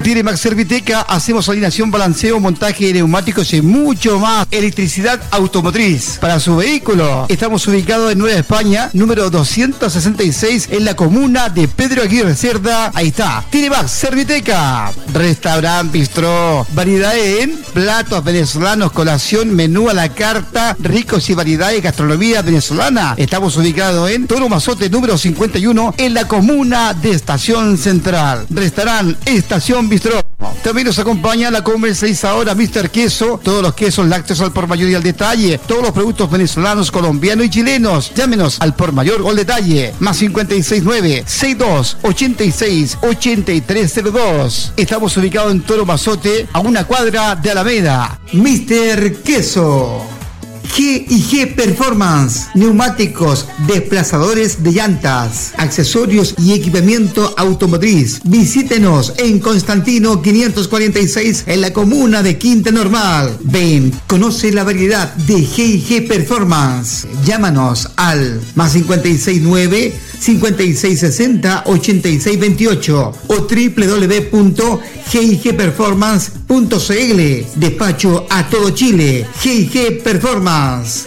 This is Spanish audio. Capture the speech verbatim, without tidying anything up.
Tiremax Serviteca, hacemos alineación, balanceo, montaje de neumáticos y mucho más. Electricidad automotriz para su vehículo. Estamos ubicados en Nueva España, número doscientos sesenta y seis, en la comuna de Pedro Aguirre Cerda. Ahí está, Tiremax Serviteca. Restaurant Bistró, variedad en platos venezolanos, colación, menú a la carta, ricos y variedad de gastronomía venezolana. Estamos ubicados en Toro Mazote, número cincuenta y uno, en la comuna de Estación Central. Restaurant Estación Bistró. También nos acompaña la comercializadora mister Queso, todos los quesos lácteos al por mayor y al detalle, todos los productos venezolanos, colombianos y chilenos. Llámenos al por mayor o al detalle, más cincuenta y seis nueve, sesenta y dos, ochenta y seis, ochenta y tres cero dos. Estamos ubicados en Toro Mazote, a una cuadra de Alameda. mister Queso. G y G Performance, neumáticos, desplazadores de llantas, accesorios y equipamiento automotriz. Visítenos en Constantino quinientos cuarenta y seis, en la comuna de Quinta Normal. Ven, conoce la variedad de G y G Performance. Llámanos al más cincuenta y seis nueve, cincuenta y seis sesenta, ochenta y seis veintiocho o doble u doble u doble u punto g i g performance punto c l. Despacho a todo Chile. G y G Performance.